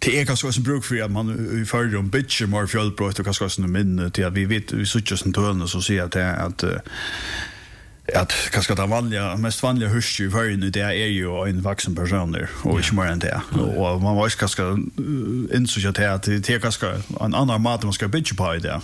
det är kanske också bruk för att man i förr om bitcher mer fjällbrott och kanske också minne till att vi vet vi söker sånt hörn så ser att kanske det mest vanliga hus i förrän det är ju en vuxen person där och inte mer än det. Och man var kanske insåg att det är kanske en annan mat man ska bitcha på det.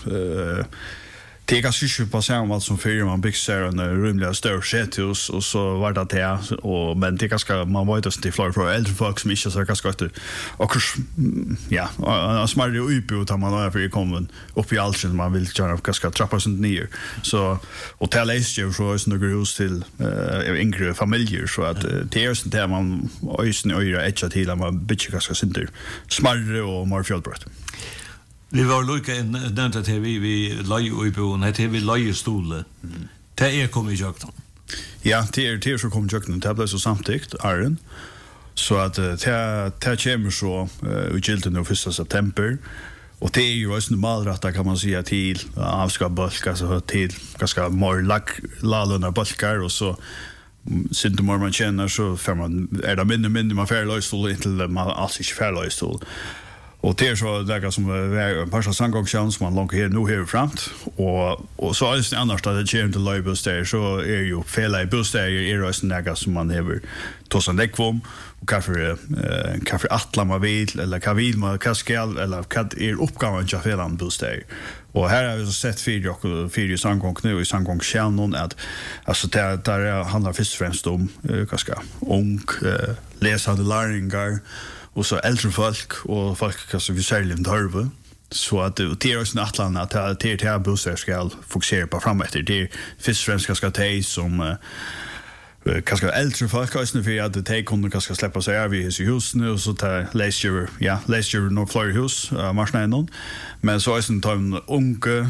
Det är kanske på samma som för man bygger en rymliga större sethus och så var det och men det kanske man var inte till för äldre folk som inte så kanske att och ja smarta utbud har man över kommer upp i allt man vill köra kanske trappa sånt ner så och till läser så är några hus till yngre familjer så att det är sånt där man ösn och göra ett till man bygger kanske sånt där smarta och mer fjällbrott. Vi var lukka nämnt att vi lejer i boen, att vi lejer stole. Det kommer i jökten. Ja, det är så kommer i jökten. Det blev så samtidigt, Arjen. Så att det kommer så i gilden av 1 september. Och det är ju också normalrätta kan man säga till avskapbölk, alltså till ganska mer lalunda bölkar och så synd more man känner så för man är det mindre man färd löjstol till man alls inte färd löjstol. Och det är så där som en par sangångstjänst som man långt här nu här framt och så är det annars att det kommer till löjbostäder så är ju fel i bostäder är det några som man har tosan däckvom och kaffe attla man vill eller kavil man kaskal eller kad är uppgåvan till felan bostäder. Och här har vi så sett fyra sangång nu i sangångstjänsten att alltså där handlar först och främst om ganska ung läsande lärlingar och så äldre folk och folk kanske vi särskilt törve så att det är också en atlan att det här bostäder ska fokusera på framåt det är först och främst ganska tej som kanske äldre folk också för att det kunde kanske släppa sig av i hus nu och så där läser några fler hus marsnänon men så är det en unge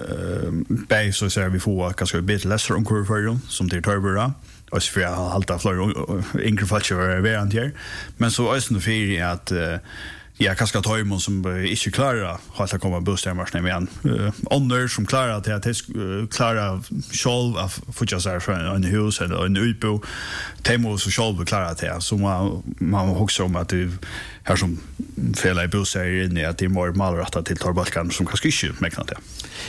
bä så ser vi får kanske bit läsare om kurvor som det törvera och så för att hålla fler yngre folk över här men så är det för att kanske tajmon som inte klarar att komma bostädermarknaden igen. Ånder som klarar att klara själv att få sig en hus eller en utbo. Temo så själv klarar det. Så man också om att det här som fel i bostäder inne att det är mer malrätta till torrbalkan som kanske inte mäknar det.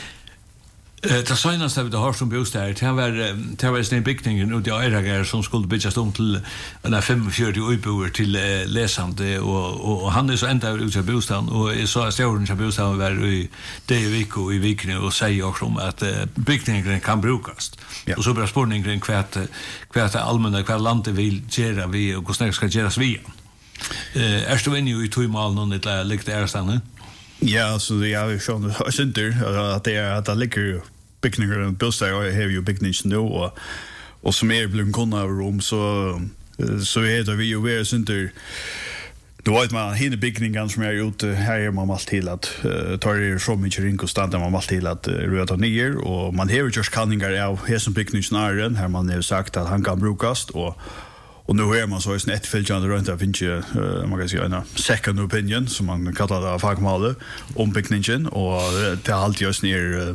Det senaste vi har som bostäder, det var en byggningen ute i Eirager som skulle byggas om till 45 utboer till läsande och han är så ända ute i bostaden och så stjärnen till bostaden var i Dejeviko i Vikne och säger också om att byggningen kan brukas. Ja. Och så börjar spårningen kring kvart allmänna, kvart landet vill göra vi och hur snart ska göras vi. Är du inne i Tujmal någon lite likt ärstanne? Ja, så det är ju sån att det ligger byggningar och bostäder och har ju byggningar nu och som blivit kunna rum så heter vi ju väl center. Då vet man hinner byggningen som är ute här är man alltid till att ta det så mycket ring och standard man alltid till att röta ner och man har ju just kanningar av här som byggningsnären här man har sagt att han kan brukas och nu är man så är ett följande runt att finns ju man kan säga en second opinion som man kallar det fagmalet om byggningen och det har alltid just ner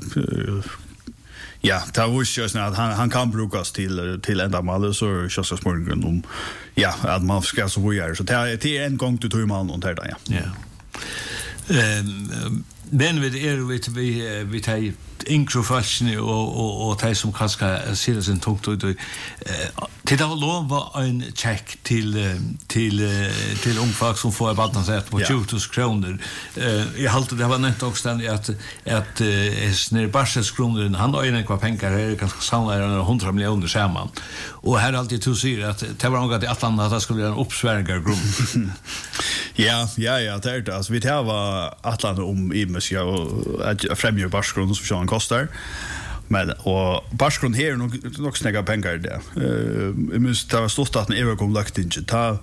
det var just att han kan brukas till ändamål så just så morgon om att man ska så vidare så det är en gång till tog man någon där men vi tar inkrofalsni och tar som kanske ser sin tungt och till det lova en check till ungfolk som får barnen sätt på 20 kronor. Jag håller det var nätt också att snär Barsels kronor han har en kvar pengar är ganska samla 100 miljoner samman. Och här alltid du säger att det var något att Atlanta skulle en uppsvärgargrund. Ja, det är det. Alltså vi tar var Atlanta om i Musia och att främja Barsgrund som Sean kostar. Men och Barsgrund här nog snägga pengar där. Jag måste ta stort att när kom lagt in ta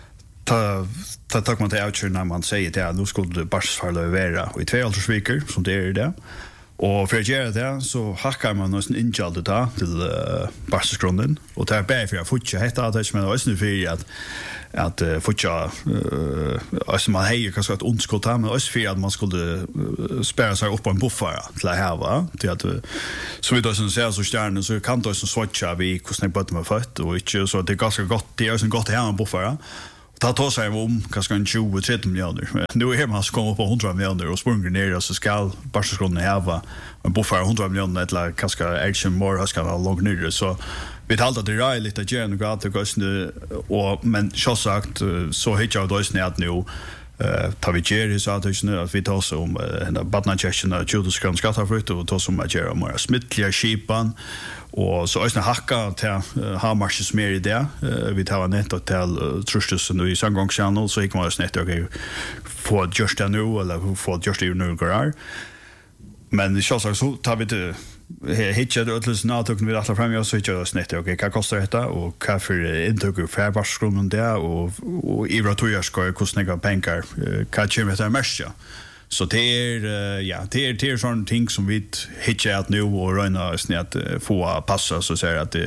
man till outer när man säger det nu skulle Barsfalla vara i 2 veckor som det är det. Och för att göra det så hackar man nästan injaldet till Barsgrunden och tar bär för att futcha heter det som är också för att futcha alltså man har kanske ett ondskott här men också för att man skulle spärra sig upp på en buffare till här va till att så vi då som ser så stjärnan så kan då så swatcha vi hur snabbt man fått och inte så det är ganska gott det är också en gott här en buffare. Ta tar sig om kanske 20-30 miljoner. Nu är man så kommer på 100 miljoner och springer ner och så ska Barcelona ha en buffar 100 miljoner eller kanske Elchen Moore ska ha långt ner så vi talade det är lite gärna gått och men så sagt så hittar jag då snart nu tar vi ger så att vi tar så om den badnachechen och Judas ska ta för och tar som att göra mer smittliga skipan och så är hacka till ha marsches mer i det vi tar netto till trustus nu i Sangong channel så gick man snett okej få just det nu eller få just det nu går men så tar vi det hittar det utlös natok vi alla fram jag så hittar det snett okej vad kostar detta och vad för intog för barsgrunden där och i rotoja ska kostnader pengar kan ju med det mest så det är det är sån ting som vi hittar att nu och röna snett få passa så säger att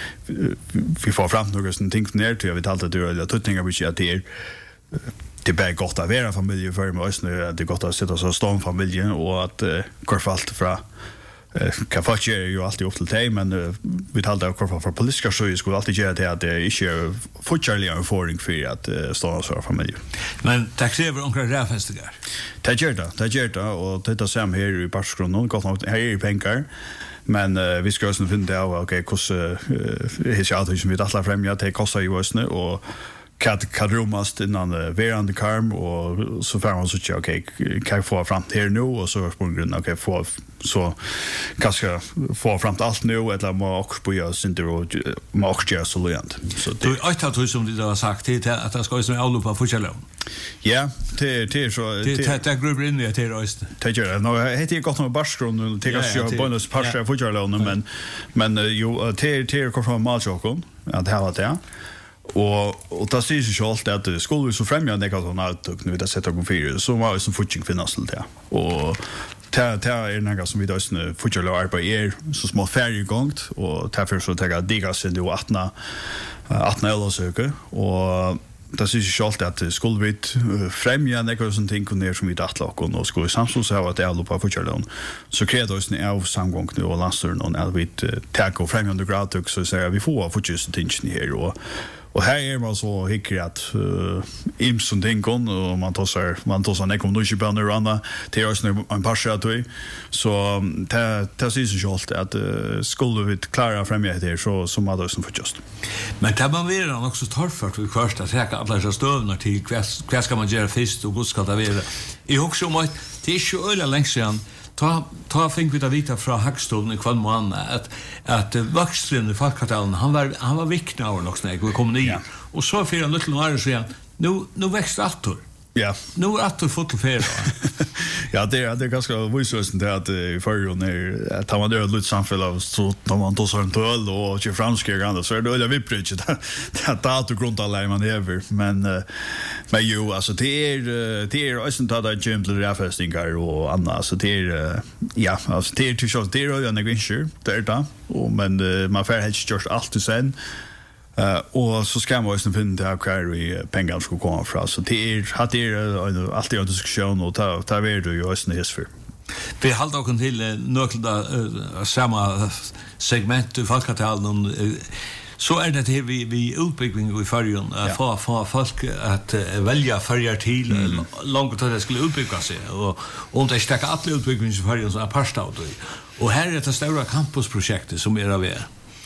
vi får fram några sån ting ner till vi talade det eller tutningar vi att det är bara gott att vara familj för mig nu det är gott att sitta så stor familjen och att korfalt från Kafachi är ju alltid upp till dig men vi talade också för politiska så skulle alltid göra det att det inte är fortfarande en erfaring för att stå så familj. Men tack så mycket omkring räfestigar. Det gör det och det sam här i Barcelona gott nog här i pengar. Men vi ska också finna av okej hur ska det som vi alla främja det kostar ju oss nu och kadrumast innan verande karm och så får man så okej kan få fram här nu och så på grund okej få så kanske få fram allt nu eller må också börja synter och må också göra så lent så det du att som du har sagt till att det ska som allupa fortsätta. Ja det så det grupper in det röst. Det gör det. Nu heter det gott med Barcelona det kan ju bonus pascha fortsätta men ju det kommer från Malchokon att ha det. Och det säger sig självt att skulle vi så främja negativt uttryck när vi där sätter igång fyra så var det som fortsättning finnas till det. Och det är något som vi då fortsätter att arbeta så små färdiggångt och därför så tar jag digas in och 18 eller söker och det säger sig självt att skulle vi främja negativt ting ner som vi dattlock och skulle samtidigt så att det är på fortsättning så kräver det av samgång nu och landstur och när vi tar och främja under grad så säger vi får fortsättning här och här är man så hickrig att imson dinkon och man tar nekom nu på andra randa till oss en pascha att vi så det ser sig självt att skulle vi klara främja det så som hade oss just. Men tar man vidare också torrfört vi först att täcka alla dessa stövnar till vad ska man göra först och vad ska det vara. I också om det är ju öliga längst sedan ta fink vi ta vita från Hackstoven i kvann mån att vuxen i folkkartellen han var viktig av något snägg och kom ner och så för en liten år så nu växte attor. Ja. Nu är attor fotofer. Ja, det är ganska visst det att i förrjun är att man dör lite samfälla så tar man då så en töl och kör franska grann så är det vi precis det att grundalla man över men ju alltså det är östen tar det gentle räfestingar och annat så det är ja alltså det är till så det är en adventure där och men man får helst just allt sen och så ska man också finna det här i pengar ska komma från så det är alltid en diskussion och ta vid du ju också för. Vi håller också till nökla samma segment i folkkartellen så är det vi utbyggning i förrjun för folk att välja färger till långt att det skulle utbygga sig och om det stäcka alla utbyggning i förrjun så är parstad och här är det stora campusprojektet som är av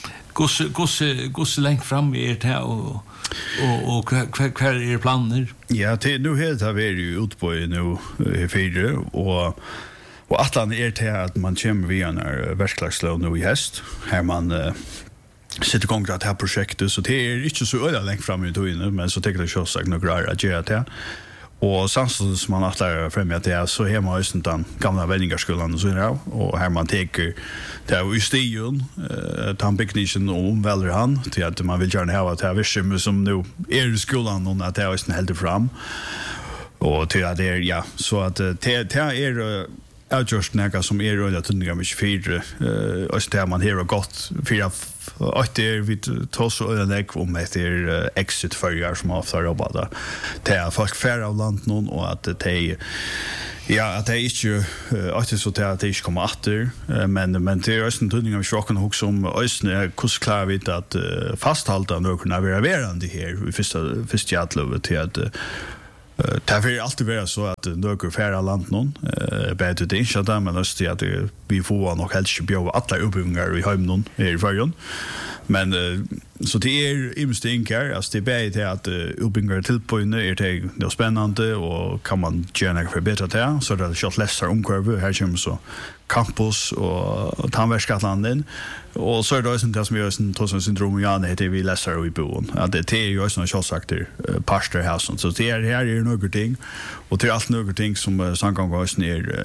Gosse längt fram i ert här och kvar är planer? Ja, nu helt har vi ju utpå nu i fyra och attan är till att man kommer via när verkslagslån nu i häst här man sitter igång det här projektet så det är inte så öde längt fram i tog men så tycker det så sagt några att göra det och samtidigt som man attar främja det så är man just den gamla vänningarskolan och så där och här man teker det i stilen tampiknischen och omvälder han till att man vill gärna ha det här visst som nu är i skolan och att det är just helt fram och till att det är ja så att det är just några som är runt att tunga mycket fyra och där man här har gått fyra och det vi tar så överlägg om efter exit för som har jobbat där. Det är folk färre av land någon och att det ja, att det inte att det så att det inte kommer åter men det är också en tunning av chocken också om ösnen hur klar vi att fasthålla några verande här i första jättlövet till att det vill alltid vara så att några färre land någon bättre det inte där men just att vi får nog helst bjuda alla uppbyggnader i hemmen i förrjun men så det är investeringar alltså det är bättre att uppbyggnader tillpående är det spännande och kan man gärna förbättra det så det är lättare omkurve här kommer så campus och tandvärskattlanden och så är det också det som gör sin Tossen-syndrom och Janne heter vi läsare i boen att det är ju också några sagt pastor här så det är här är några ting och det är allt några ting som samgångsen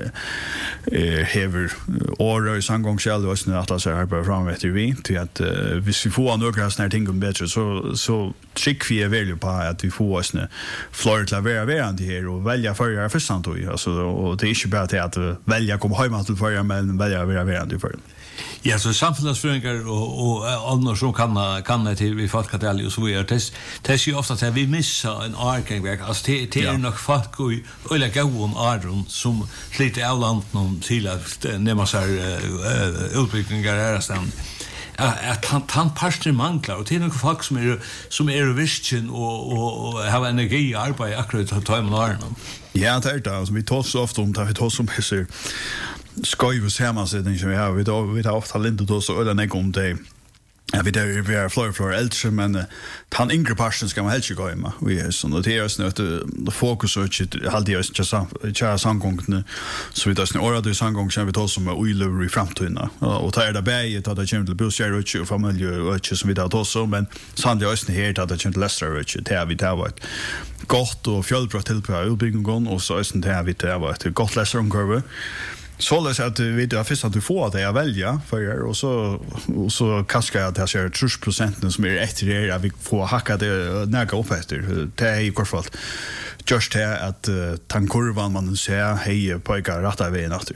är häver år i samgång själv och snart att så här på framåt vi till att hvis vi får några såna ting om bättre så trick vi är väl på att vi får oss flyr till vara här och välja för förstand alltså och det är inte bara att välja komma hem till för men välja vara för. Ja, så samfunnsföreningar och andra som kan det till vi folkkatalog och så vidare. Det är ju ofta att vi missar en argängverk. Alltså det är nog folk och lägga om arron som lite av land någon till att nämna så här utbyggningar är stan. Att han pastor manglar och det är nog folk som är vision och har energi i arbete akkurat att ta med arron. Ja, det är det. Alltså, vi tar så ofta om det vi tar som så skojus hemmasättning som vi har ofta lindat oss och eller nej om det. Ja, vi är flora äldre men han yngre parten ska man helst gå hemma. Vi är så det är så att fokus och hade jag inte samgången så vi tar några det samgång som vi tar som oiler i framtiden och tar det bäget att det kommer till boskär och familj och som vi tar så men sannligen också här att det kommer till läsare och det har vi där varit gott och fjällbrott till på utbyggningen och så är det här vi där varit gott läsare omkurve. Så läs att vi det först att du får att jag välja för och så kaskar jag att jag ser 30% som är efter det att vi får hacka det näga upp efter det är i alla fall just det att tankurvan man ser hej pojkar rätta vägen efter.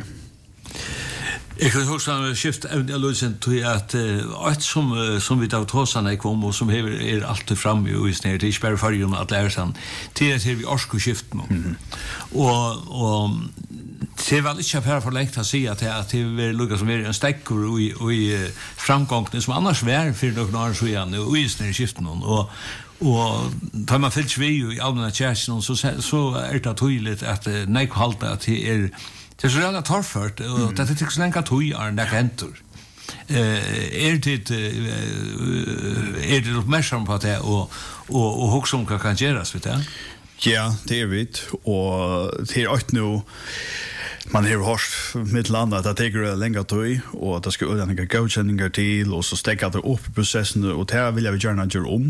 Jag kan också skifta även lösen till att allt som vi tar tåsarna i kom och som är alltid framme och just när det är spärr för att lära sig till att vi orskar skiften och det var inte för länge att säga att det är lukka som är en stäckor i framgången som annars var för några år sedan och just när det skiften och tar man fyllt vi i allmänna kärsen så är det tydligt att nej halta att det är så redan torrfört och det är så länge tog är det händer. Är det uppmärksam på att det och också som kan göras vet du? Ja, det är vi och det är också nu man har hört mitt land att det tar längre tid och att det ska ordna godkänningar till och så stäcka det upp processen och det vill jag gärna göra om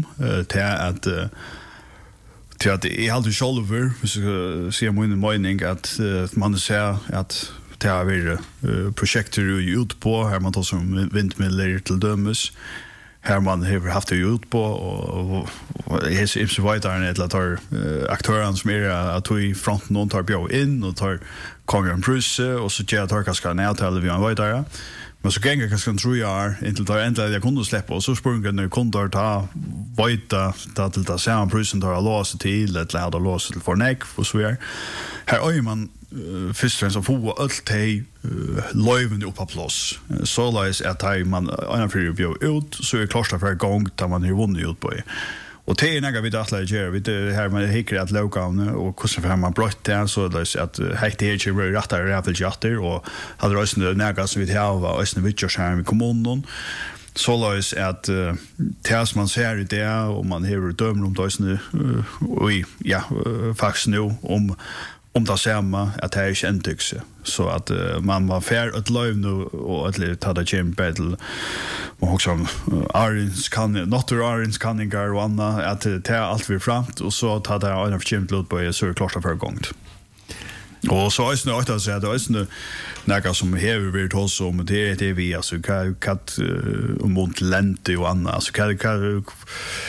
till att det är alltid själver vi ska se min mening att man ser att det har varit projekter ut på här man tar som vindmiller till dömes här man har haft det ut på och är inte så vidare än att tar aktörerna som är att i fronten någon tar bjå in och tar Kongen Prusse och så ger jag kanske en avtal vi har vidare men så gänga kanske kan tro jag inte tar äntligen jag kunde släppa och så sprunga när kunde ta vita till ta samma Prussen tar låsa till eller hade låsa till för näck och så vidare här är man först och främst få allt det löven upp på plats så läs att man en för review ut så är klart för gång där man har vunnit ut på och det är några vi att lägga vi det här med hickar att lokalne och hur så man brott där så läs att helt det är ju rätt där väl jatter och hade rösten några som vi har och sen vi kör här med kommunen så läs att tas man ser det och man har dömer om det nu och ja faktiskt nu om det samma att det är käntyxe så att man var fair ett löv nu och att ta det gym battle och också Arins kanningar och annat att det är allt vi framt och så tar det en förkämt låt på så är det klart för gång. Och så är det något att säga det är några som häver vi oss om det är vi alltså katt mot lente och annat alltså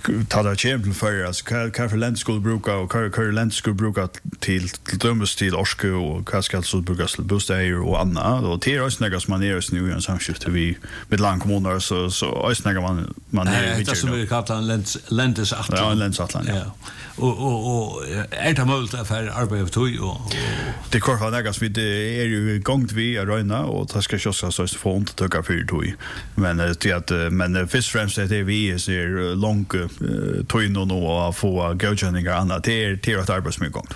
ta det kämpel för alltså för land skulle bruka och kör land skulle bruka till dömes till orske och vad ska så brukas till bostäder och annat och det är också något som man är nu i en samskift vi med lång kommuner så också något man är det som vi kallar en ländesatlan. Ja, en ländesatlan. Ja. Och är det möjligt att för arbete tog och det kvar har något vi det är ju gångt vi är röna och det ska just så få ont att ta för tog. Men det att men först främst det vi är långt tog in och få godkänningar annat det är ett arbetsmiljögång.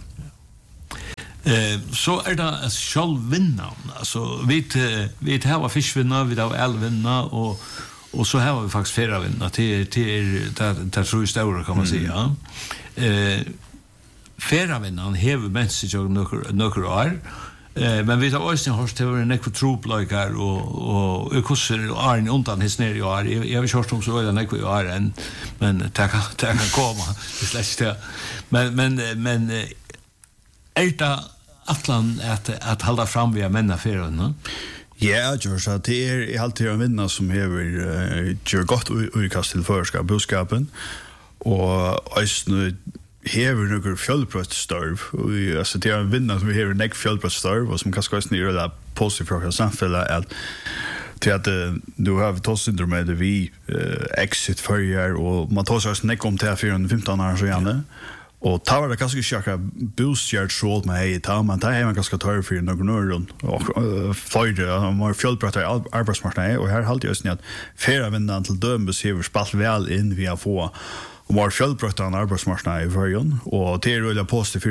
Så är det självvinnan. Alltså vi har fiskvinna, vi har älvinna och så har vi faktiskt färavinna till där tror jag stora kan man säga. Färavinnan häver mänskligt några år. Men vi har också hört det var en ekvotroplikar och kurser och Arne undan his ner i år. Jag har kört om så väl en ekvotroplikar men det kan komma det släckte. Men är det atlan att hålla fram via männaffärerna? Ja, George, det är alltid en vinna som gör gott utkast till förska budskapen och nu hever några fjällbrottsstörv och alltså det är en vinna som hever näck fjällbrottsstörv och som kanske är snurra positivt för samhället att till att du har tåsyndrom med vi exit förjar och man tar sig näck om till 415 år så gärna. Och ta var det ganska chocka boostjärd sålt med i ta man tar man ganska tar för några år och flyger mer fjällbrottar arbetsmarknaden och här håller jag snä att färavinnan till dömes hever spalt väl in via få och var fjällbrottarna arbetsmarknaden i början och det är väl positivt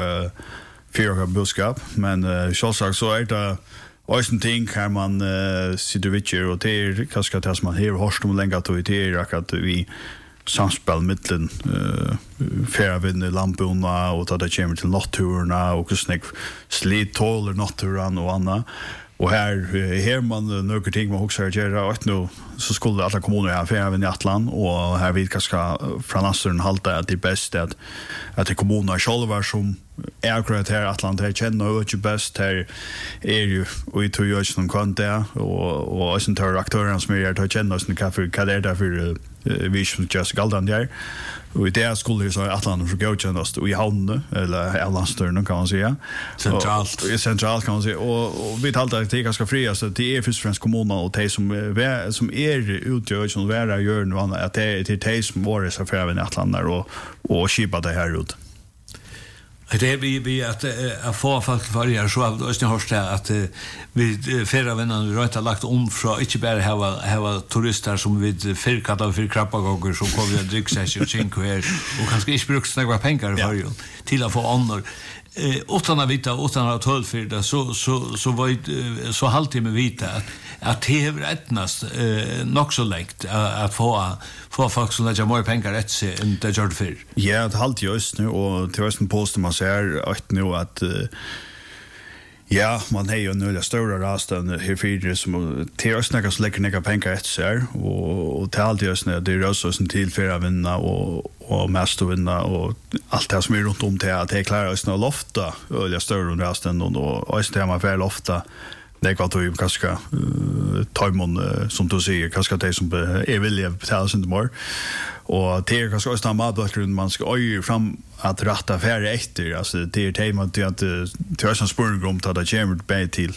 för budskap men självklart så är det också en ting kan man sitta vid och det är kanske att man har hört om länge att det är att vi samspel mellan färavinner, lamporna och att det kommer till natturerna och snäck slit tåler naturen och annat. Och här man några ting man också göra och nu så skulle alla kommuner ha färavinner i Atlan och här vid kanske från Astern halta att det är bäst att det kommuner själva som är akkurat här Atlan det känner och ju bäst här är ju och i tror ju också någon kvanta och sen tar aktörerna som är att känna oss vad det är där för vi som just galdan där och i det skulle så Atlan för godkännast och i hamn eller landstörn kan man säga centralt kan man säga och vi talar att det ganska fria så det är först och främst kommunen och de som är utgör som vara gör nu att det är de som var så för i Atlan där och skipa det här ut. Det är vi att få folk för så av oss ni hörst att vi färavinnan vi har lagt om från inte bara ha turister som vid förkata för krappagågor som kommer att dricka sig och synka här och kanske inte bruka några pengar för till att få annor utan att vita utan att ha för det så halvtid med vita att det är rättnast nog så lätt att få folk som lägger mer pengar rätt sig än det gör det för. Ja, det halvtid just nu och till hösten påstår man säger att nu att ja, man har ju en stora rasten här fyra som till hösten så lägger några pengar rätt sig och till alltid just nu det är också en tillfälle att vinna och mest att vinna och allt det som är runt om till att det klarar oss att lofta öliga större rasten och just det man väl ofta det går då ju kanske tajmon som du säger kanske det som är villiga betala sin mer och det är kanske också matböcker man ska ju fram att rätta färre efter alltså det är temat att till oss spåren om att det kommer bä till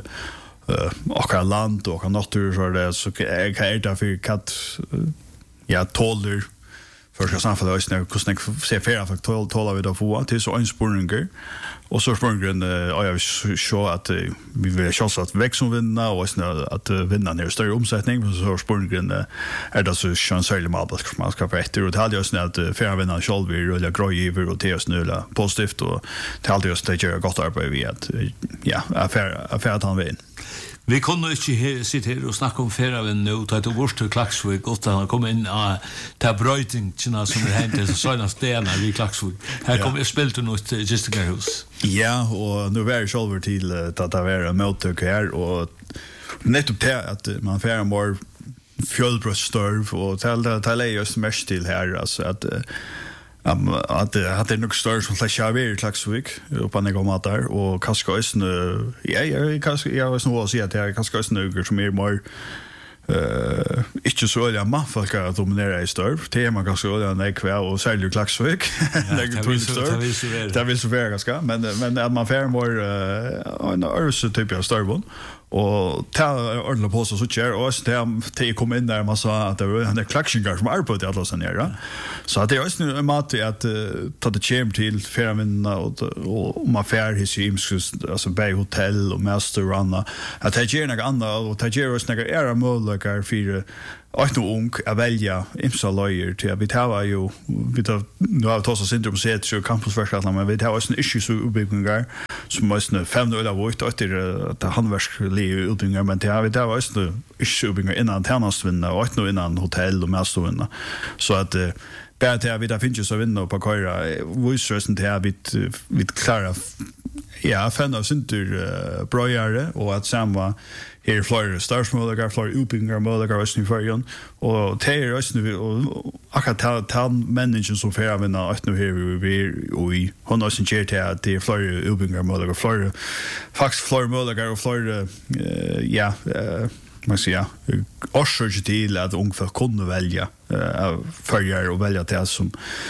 och land och natur så det så är det för katt ja tåler för samhället nu hur snägt se färre för tålar vi då få till så en spåringer och så spåringen jag så att vi vill chans att växa och vinna och att vinna ner större omsättning så spåringen är det så chansligt med att man ska få efter och det hade ju snä att färre vinna själv vi rulla gröjiver och till oss nu positivt och till allt just det gör gott arbete vi att ja affär att han vinner. Vi kunde inte sitta här och snacka om färaven nu, ta ett vårt till Klaxvik, utan han kom in till bröjtingarna som hänt så sådana stenar vid Klaxvik. Här kom jag spelte något Gistigarhus. Ja, och nu var jag själv till att vara en mottök här, och nettopp det att man färar mer fjällbrottsstörv, och det är just mest till här, alltså att det är nog större som släcker av i Klaxvik på en gång där och kanske är jag var snarare att säga att det är kanske är några som är mer inte så öliga mannfolk att dominera i störv. Det är man ganska öliga nekväl och särskilt Klaxvik. Det vill så vara ganska. Men att man färre var en örse typ av störvån. Och ta ordentligt på så tjär och det kom in där man sa att det var en klaxingar som arbetade alla sen nere. Så att det är också en mat att ta det kem till färminna och man fär his gyms alltså bei hotell och master runna. Att det ger några andra och det ger oss några era möjligheter för att ung att välja imsa löjer till vi tar ju nu har tagit oss inte om sett så campusverksamheter men vi tar oss en issue så uppbyggningar som måste 5 eller vad efter att handverksliga utbyggningar men det har vi där var också issue uppbyggningar innan tjänstvinna och inte innan hotell och mastervinna så att bara till att vi där finns så vinna på köra visrösten till att vi klara ja fan av synter brojare och att samma här Florida Stars möjliga Florida utbyggningar möjliga också i förrjun och det är också nu och akkurat människan som får vinna att nu här vi hon har sin chair till att det är Florida utbyggningar möjliga Florida faktiskt Florida möjliga och Florida ja man säger orsök till att ungefär kunna välja förgör och välja det som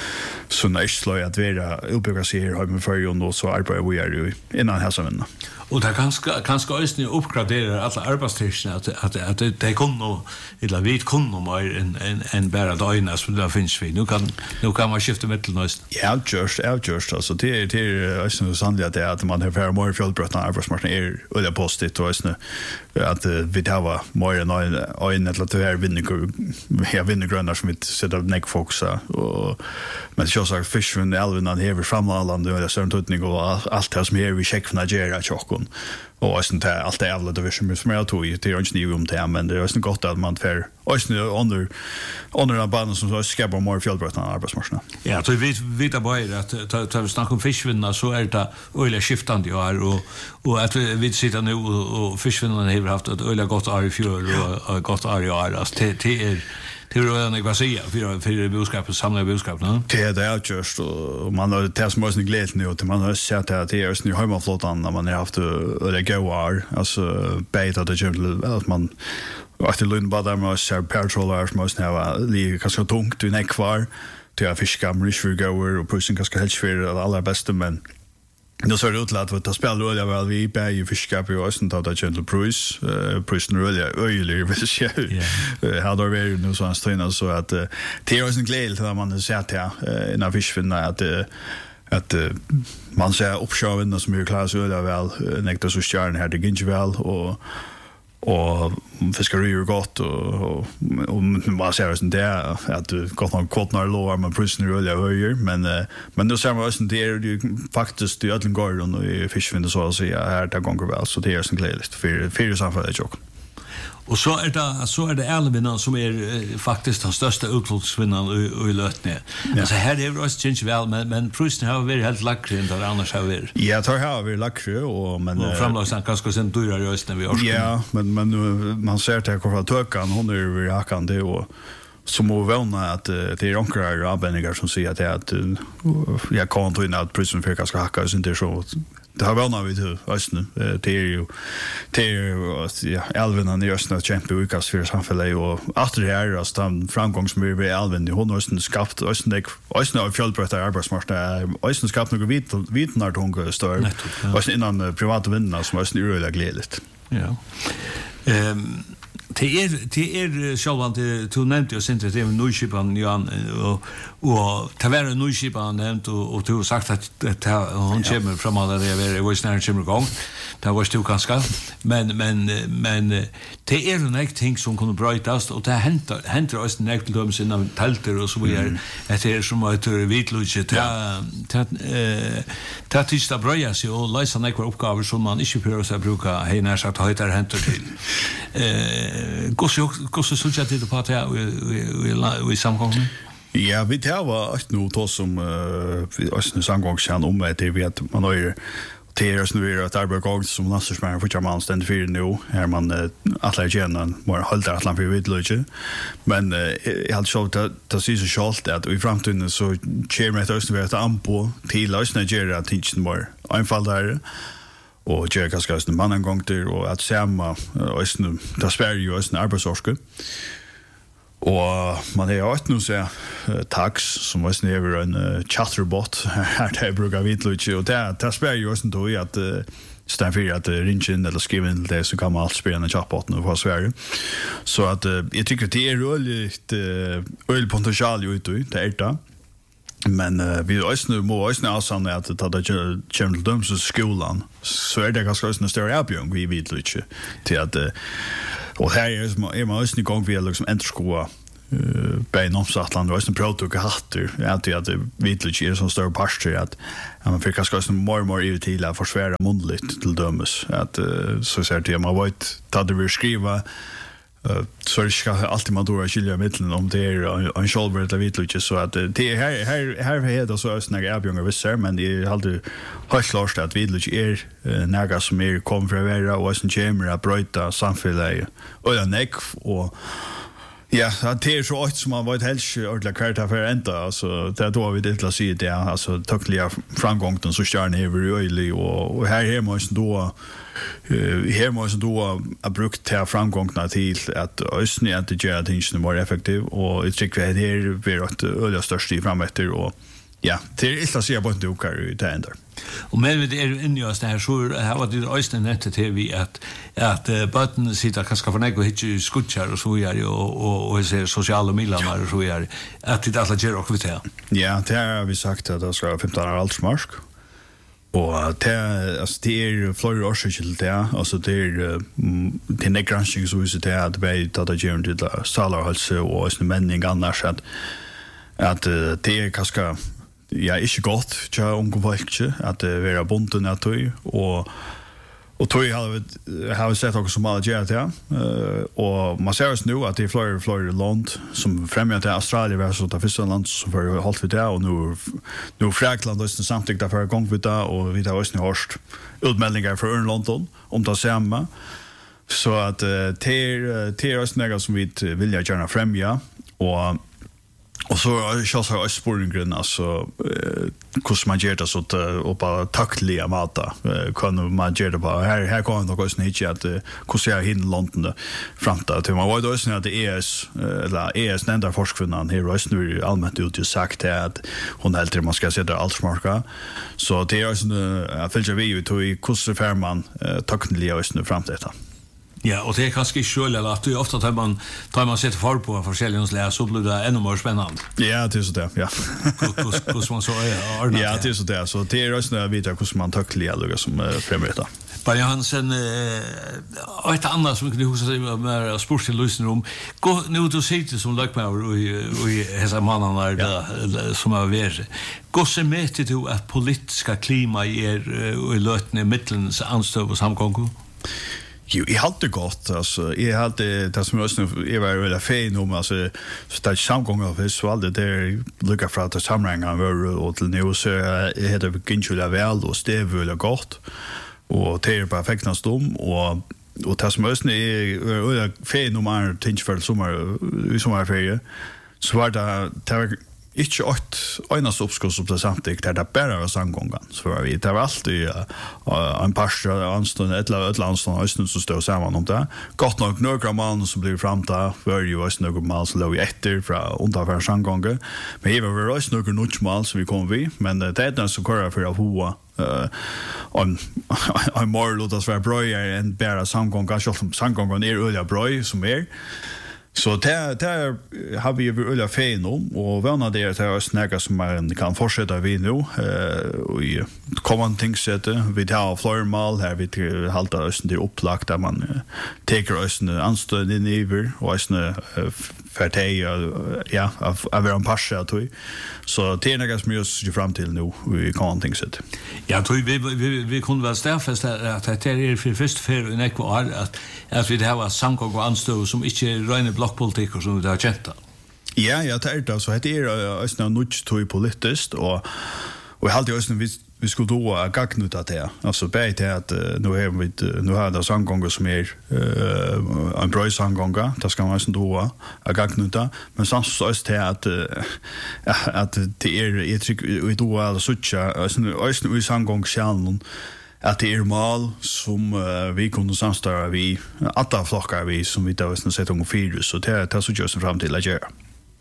så nästlöj att vara uppbygga sig här med förrjun och så arbetar vi ju innan här som och det kanske östning uppgradera alla arbetstiderna att det kunde eller vi kunde mer en bara dagna så där finns vi nu kan man skifta mittelnöst ja just alltså det är så sannolikt att man har för mer fjällbrötna arbetsmarknaden är eller positivt och så att vi har mer en eller två vinnergrönar som vi sätter av neck foxa och men så sagt fishen Elvin and here from Ireland och så tutning och allt det som är vi check från Nigeria chockon och sånt där allt det jävla division som jag tog det är inte new om det men det är så gott att man för och under den banan som så skapar mer fjällbrötna arbetsmarknaden ja så vi vet bara att ta vi snackar om fiskvinna så är det öliga skiftande år och att vi sitter nu och fiskvinnarna har haft ett öliga gott år i fjol och gott år i år alltså det är det är en kvassia för budskapet samla budskap va det är just och man har det som måste glädje nu att man har sett att det är nu hemaflottan när man har haft det goar alltså beta det att man att det lund bara med så patrollers måste ha lite kanske tungt i näck kvar till att fiska med för goer och pushing kanske helst för det allra bästa men då så det utlat att spela roll väl vi på ju fiska på oss och ta gentle Bruce öjlig vill säga how do we nu så ansträngande så att det är en glädje när man ser här när fiskfinna att man ser uppshowen som är klar så väl nektar så stjärn här det ginge väl och fiskar ju gott och man ser sånt där att du gott någon kortare lår man prisoner eller höjer men då ser man också det är ju faktiskt det ödlen går och i fiskfinna så att säga här där gånger väl så det är sån glädjest för samfället också. Och så är det Elvin som är faktiskt den största utflyktsvinnaren i Lötne. Alltså här är det också change väl men prisen har varit helt lackre än det annars har varit. Ja, det har varit lackre och men framlösan kanske sen dyrare just när vi orskar. Ja, men man ser det kvar tökan hon är ju hakan det och som må vana att det är onkrar avbänningar som säger att jag kan inte in att prisen för kanske hacka så inte så det har vana vid hur östern det är ju ja Elvin han är östern champion ukas för samhället och efter det här alltså den framgång som vi Elvin hon har östern skapat östern av fjällbrötta arbetsmarknad östern skapat några vitnar tunga stör östern innan privata vinnarna som östern är glädligt ja Det är självant till nämnt och sent det med Nordskipan Jan och ta vara Nordskipan nämnt och du har sagt att hon kommer från alla det är var snart kommer igång. Det var still ganska men det är en ting som kommer brightast och det händer oss näkt dem sina tälter och så vidare. Det är som att vitluche ta tista bröja sig och läsa några uppgifter som man inte behöver så bruka hena sagt höjtar händer till. Gosse så jag det på att vi samkommer. Ja, vi tar var nu då som vi oss nu samgångskärn om att det vet man har Teres nu är att arbeta som landstormare för man ständ för nu här man atleterna mer hållta atlan för vidlöje men jag hade så att se så schalt att i framtiden så chairman att östen vara ampo till oss Nigeria teach more einfall där och gör ganska en mannangångter och att samma ösn där spär ju ösn arbetsorske. Och man är ju nu så tax som ösn över en chatterbot här där brukar vi inte och där spär ju ösn då i att Stanford att ringa in eller skriva in det så kan man allt spela en chatbot nu på Sverige. Så att jag tycker det är roligt potential ute det är. Men vi må också avsanna att det kommer till dömsskolan så är det ganska en större uppgång vi vet lite till att och här är man också igång vi liksom enterskola bein omsattland och en produkt hatter att det vet lite är så stor pastor att man fick ganska mer ut till att försvara mundligt till dömes att så ser det man vet att det vill skriva så det ska alltid man då skilja mitten om det är en shoulder eller vet så att det här är det så är snäga erbjudanden visst men det är alltid helt klart att vet är några som är kommer för att vara och sen chamber att bryta samhället och neck och ja, det är så att som man vet helst ordentligt kvart för ända alltså det då vi det att se det alltså tackliga framgången så stjärna över öjlig och här måste då ha brukt till framgångarna till att ösni att det gör ting mer effektiv och jag tycker det är väldigt öliga störst i framåt och ja, det är inte att se på en dukar i det ändå. Och men det är inne just det här så här var det ösnen nätet till vi att button sitter kanske för något hit skutchar och så gör och så sociala medier och så gör att det alla gör också det. Ja, det har vi sagt att det ska 15 år altsmark. Och det är flera år till det, alltså det är nedgranskning så visst det att vi tar det gärna till salarhälsa och en mening annars att det är ganska ja, inte gott till unga folk att vara bunden att tog och tog har vi sett också som alla gör det och man ser oss nu att det är flera land som främjar till Australien versus det första land som för hållt vid det och nu Frankland och samtidigt där för gång vid det och vi har också hört utmeldingar från London om det samma så att det är också något som vi vill gärna främja och så har jag spåringen alltså hur man gör det så att och bara tackliga mata kan man göra det bara här kan det också inte att hur ser jag in London framta till man var då så att det är enda forskningen här just nu allmänt ut ju sagt att hon helt man ska sätta allt smarka så det är också en följer vi ut i hur för man tackliga just nu framta detta. Ja, och det är kanske själv eller att du ofta tar man sätter för på forskjellige läs så blir det ännu mer spännande. Ja, det är så där. Ja. Hur man så är. Ja, det är så där. Så det är också när jag vet hur man tacklar eller som främjar. Bara Hansen ett annat som kunde husa med sportillysning om. Gå nu då sitter som lökmauer i dessa mannarna där som är värre. Gå se med till att politiska klima i lötne mittelns anstöv och samgång. Jo, jag hade gott alltså jag hade det som jag var väldigt fin om alltså så där samgångar för så allt det lukar för att samränga var och till nu så heter det Ginchula väl och det är väl gott och det är perfekt nästom och det som är fin om man tänker för sommarferie så var det inte ett uppskott som det samtidigt där det bara var samgången så var vi det var alltid en pastor anstånd ett anstånd som står samman om det gott nog några man som blev framta var ju också några mal så låg efter från underför samgången men det var också några nutchmal så vi kom vi men det är den så kör för att hoa en more låtas vara bra än bara samgången kanske samgången är öliga bra som är så där har vi ju öliga fin om och vana det är snäga som man kan fortsätta vi nu och i kommande tingssätte vi tar flormal här vi halta oss det upplagt där man tar oss anstöd in över och oss förtäja ja av en passa tror så det är något som jag ser fram till nu i kommande tingssätte. Ja, tror vi kunde väl stäffesta att det är för först för en ekvar att vi det här var samgång och anstöd som inte rena blockpolitik och som det har känt. Ja, det är det så det är också något tog politiskt och jag hade också vi skulle då gagna ut det alltså bäst att nu har det samgångar som är en bra samgångar det ska man då gagna ut men samtidigt så är det att det är ett då alltså så i samgångskärnan att det är mål som vi kunde samstarva vi alla flockar vi som vi då sett om fyra så det så just fram till att göra.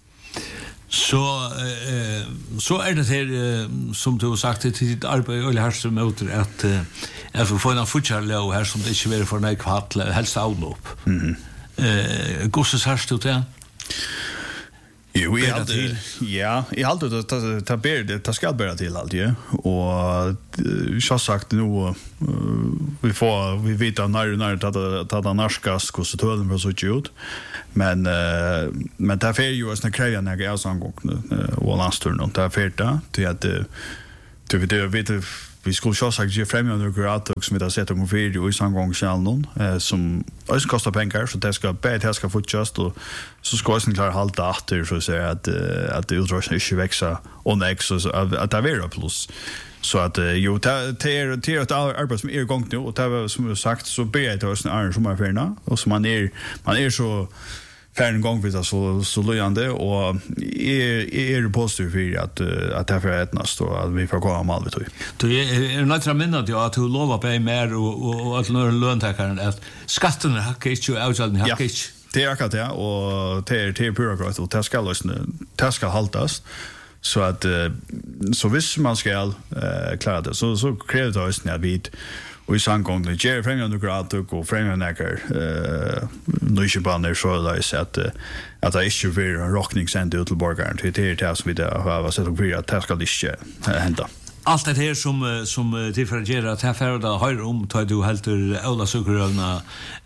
Så är det här som du har sagt till ditt arbete eller här som åter att få en futsalå här som det inte vill för nej kvart helst avlopp. Gosses här stod det. Jo, jag hade det ska bära till allt ju och så sagt nu vi vet att när det narskas kost tullen för så ut men där är ju såna kreja när jag så gång och landsturn och där är det att det vet vi skulle så sagt ge fram under gratis som vi har sett om video i samgång channeln som också kostar pengar så det ska få just och så ska det klara halta åter så säga att det utrustning inte växa och next så att det är plus så att ju det är ett arbete som är igång nu och det som jag sagt så ber det oss en som är förna och så man är så färden gång vid så lojande och är positiv för att det för ettnast och att vi får komma mal vet du. Du är några minnet att du lovar på mer och att några löntakaren att skatten hackar inte utsalden hackar inte. Det är akkurat det och det är pura och det ska haltas så att så visst man ska klara det så kräver det oss när vi och i samgång det ger främjande grad och främjande nöjsbanor så att det inte blir en rockningscenter ut till borgaren till det som vi har sett och för att det ska inte hända. Allt det här som differentierar att här färda har tar du helt alla sockerövna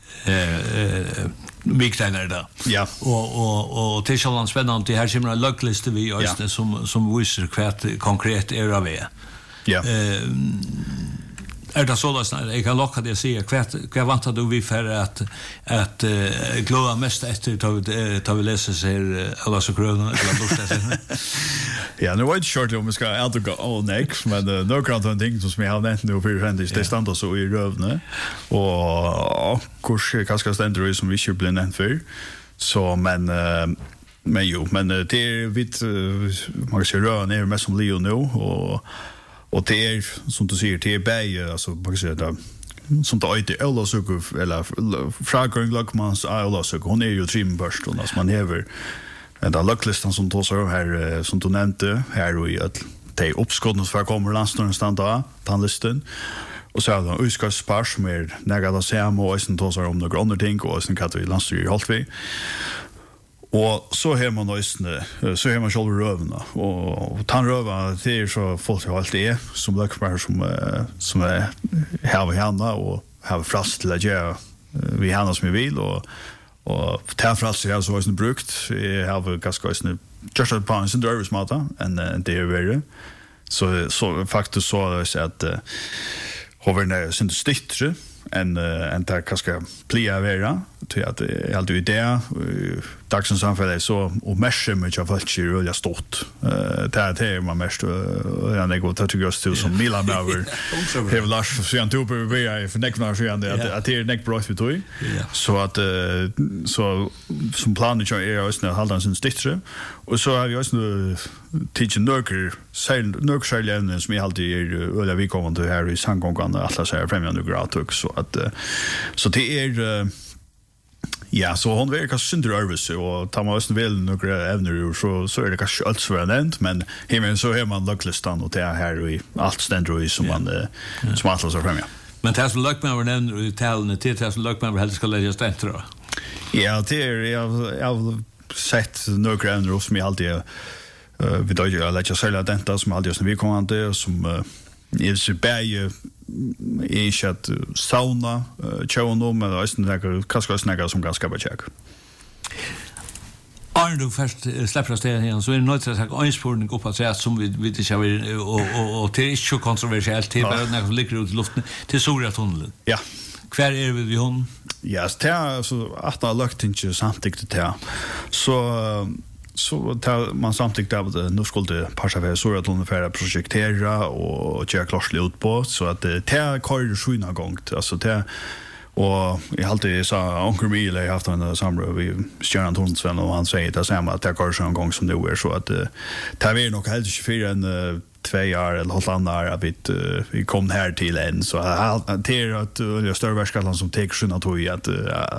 mikteiner där. Ja. Och det är så spännande det här kommer en lagkliste vi just som visar kvart konkret är av det. Ja. Det så att jag kan locka det att säga kvart vantar du vi för att glömma mest efter tar vi läser sig alla så gröna eller lusta. Ja, nu var det short om vi ska alltid gå all next men några andra ting som jag har nämnt nu för händes det stannar så i rövne och kanske ständer som vi skulle bli nämnt för så men det är vitt man kan se rön är mest som Leo nu och det är som du säger det är bäge alltså man kan säga det som det är alla söker eller fragring lockmans alla söker hon är ju trimbörst och alltså man häver den locklistan som då så här som du nämnde här och i att det är uppskottet för kommer landstånden standa tandlisten och så har de utskottsspars med nära sam och sen då så om några andra ting och sen kan vi landstyr i halt vi och så har man så har man själva rövna och tandröva det är så folk har allt det som lökbar som är här vi handa och har frast till att göra vi handa som vi vill och tärfrast jag så har brukt jag har ganska just ett par sin dröversmata än det är värre så faktiskt så att hover sin stittre en där kanske plia vara till att alltid det dagsens samfället så och mesh mycket av allt är really stort det är man mest och jag går till just till som Milan över have last så jag tror vi är för neck när att det är neck brott vi tog så att så som planen är också hålla sin stittre och så har vi också teach nörker som är alltid eller vi kommer till här i samgångarna alla säger främjande grad också att så det är ja, så hon verkar synder övrigt och tar man också väl några ävner så är det kanske allt svårnänt men hemmen så har man laglistan och det är här i allt ständer som man som alla så främja. Men det som lagman var nämnd i talen till det som lagman var helt ska lägga stänt då. Ja, det är jag har sett några ävner som jag alltid vi då jag lägger själva denta som alltid som vi kommer inte som är så bäge är att sauna tjäna men det är kanske snägga som ganska becheck. Arne du först släpper det igen så är det något att ha inspårning upp att säga som vi inte kör och det är inte så kontroversiellt det är när det ligger ut i luften till Soria-tunneln. Ja. Kvar är vi vid hon? Ja, det är så att det har lagt inte samtidigt det så tar man samtidigt av nu skulle passa för så att hon för projektera och köra klart ut på så att det kör skjuna gångt alltså det Och jag alltid sa onkel Mil har haft en samråd vi Stjärnan Tornsven och han säger det samma att det går så en gång som nu är så att det är nog helt 24 en 2 år eller något annat att vi kom här till en så det är att större världskallan som tar sina tog att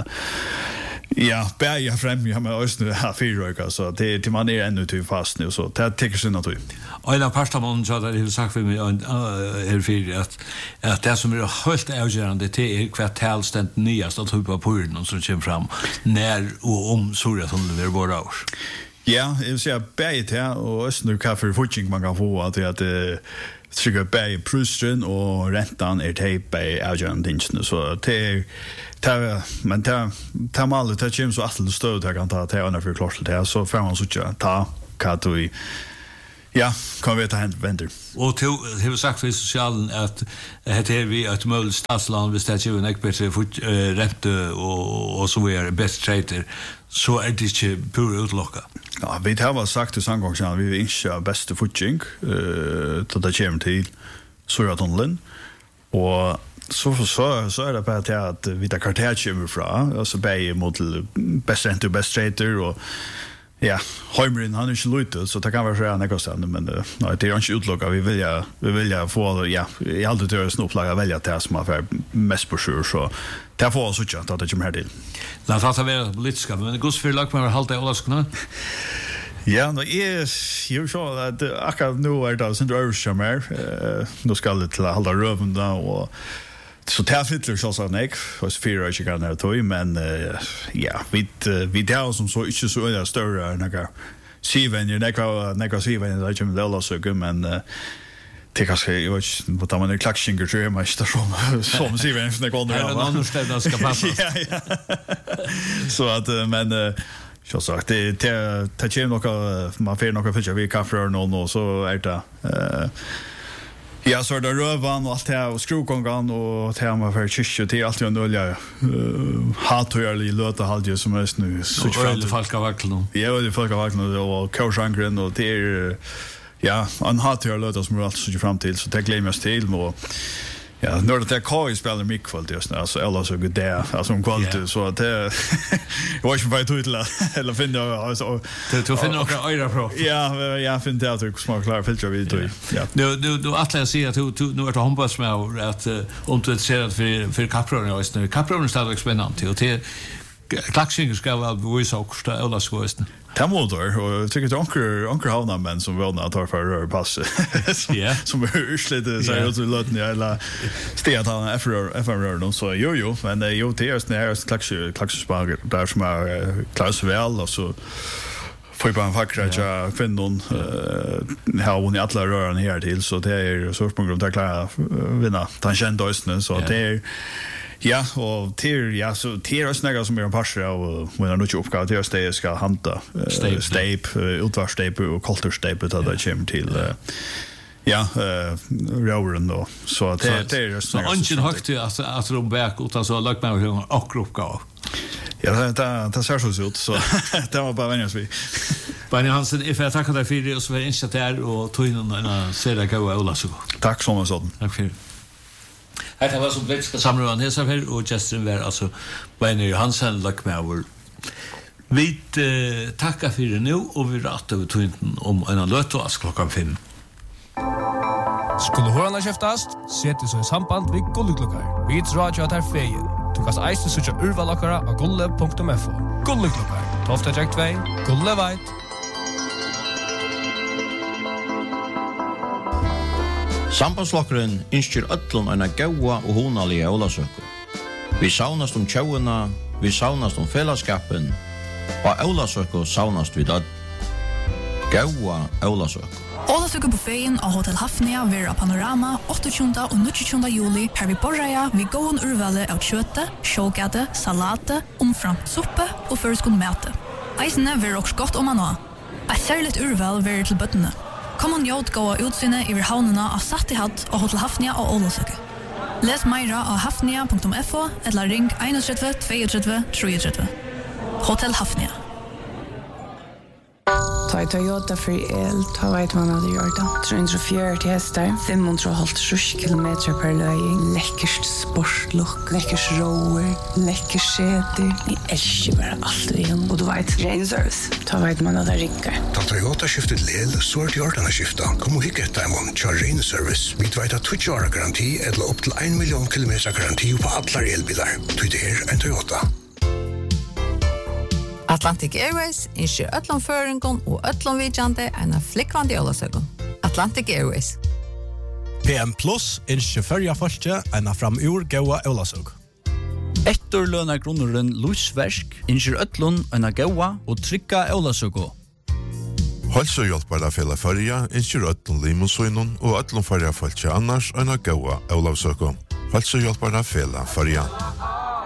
ja, bärga fram med oss nu här 4 år så det till man är ännu till fast nu så det tar sina tog. Och en av pastorn sa det har sagt för mig är för att det som är helt avgörande det är kvartalstent nyast att hoppa på den som kommer fram när och om Sorja som det är våra år. Ja, jag vill säga bäget här och östnu kaffe fortching man kan få att det trycker bäg prustren och räntan är tejp i avgörande så det men ta mal det kommer så att stöd jag kan ta till andra för klart det så får man så ta kategori. Ja, kan vi ta hand vänder. Och till har sagt för socialen att det vi att möjligt stadsland bestämt ju en ekbättre ränte och så är bäst trader så är det inte pur utlocka. Ja, vi har sagt till samgången vi vill inte bästa fotching till det kommer till Sorjatunneln och så är det bara att vi tar kartell kommer från alltså bäj mot bäst ränte och bäst trader och ja, Heimrin han är inte lite så det kan vara så här nekostande men nej det är inte utlocka vi vill få ja i allt det är snopplaga välja det som är mest på sjur så det får så tjänst att det kommer här till. Låt oss vara politiska men Gus för lag med halta Olaskna. Ja, no ju så att akkurat nu är det sen översammer då ska det till hålla röven då och så tärfitler så så nej för 4 år sedan när tog men ja vi där som så inte så är större några Siven ju några Siven det kommer väl så men det kanske jag vet vad man är klackschinger tror jag måste som Siven när går det är någon ställe ska passa. Ja. Så att men så sagt det kommer några man får några fiskar vi kaffe och så är det ja, så det rövan och allt det här och skruvgångan och det här med för kyrkje till allt jag nölja hathöjlig löta halvdje som är nu så öle folkavaklen. Ja, öle folkavaklen och korsangren och det är ja, en hathöjlig löta som är allt så fram till så det glömmas till och ja, när det är spelar mycket kvalitet just nu alltså eller så good där alltså om kvalitet så att det jag vet inte vad jag tror eller finna alltså du finner några öra på. Ja, jag finner att du smart klar filter vid du. Ja. Du att säga att du nu är det hoppas med att om du ser att för kaprorna just nu kaprorna står spännande och det klaxing ska väl visa också eller så just. Tamotor och tycker att onkel havna män som vill att ta för pass. Ja. Som ursligt så jag tror att ni alla steg att FR då så jo men jo det är när klaxspar där som är klass väl och så får bara en fackra kvinnan har hon i alla rören här till så det är så på grund av klara vinna tangentdösnen så det är ja, och till ja så till oss några som är en passar och när de inte uppgått till det ska hanta stape utvarstape och kulturstape att det kommer till ja rören då så att det är så ungen högt att de back utan så lagt med och uppgåva. Ja, det ser så ut så det var bara vänjas vi. Benny Hansen, if jag tackar dig för det och så var insett där och tog in en serie goda Ola så. Tack så mycket. Tack för det. Här var så politiska samråden här så här och Justin var alltså Benny Hansen lagt med över. Vi tackar för det nu och vi rattar över tvinten om en lötås klockan 5. Skulle hörarna käftast, sätter sig i samband vid Gulleklockar. Vi tror att jag tar fejen. Du kan eisen söka urvalakara av gulle.fo. Gulleklockar, Tofta Jack 2, Gulle Veit. Sambandslokkeren innskjer öllum eina gaua og hunalige ólasøku. Vi saunast tjóuna, vi saunast fellesskapen, og ólasøku saunast við öll. Gaua ólasøku. Ólasøku buffeten av Hotel Hafnia vera Panorama 28. og 29. juli her vi borreia vi gåen urvale av kjøte, sjågade, salate, omframt suppe og føreskund mate. Eisene vera også godt om nå. Et særligt urval vera til bøttene. Kom og njót gåa utsynet i havnene av Sattihatt og Hotel Hafnia og Ålesøke. Les meira av hafnia.fo eller ring 31 32 33. Hotel Hafnia. Ta i Toyota för el, ta vet man hade gjort det. 340 hästar, 550 kilometer per löj. Läckert sportlook, läckert rower, läckert säte. Ni älskar bara allt vi har. Och du vet, Rain Service, ta vet man hade rinkar. Ta Toyota skiftet lel, så är det gjort att skifta. Kom och hicka ett demon, kör Rain Service. Vi vet att Twitch har garanti, eller upp till 1 miljon kilometer garanti på alla elbilar. Det är en Toyota. Atlantic Airways innskjer öllum føringon og öllum vidjande en flikkvandi jólasøkun. Atlantic Airways. PM Plus innskjer førja folke en framur gaua jólasøk. Etterløna grunneren Lusversk innskjer öllum en gaua og trygga jólasøku. Hälsohjälpare fela förja innskjer öllum limonsuinun og öllum förja folke annars en gaua jólasøku. Hälsohjälpare fela förja.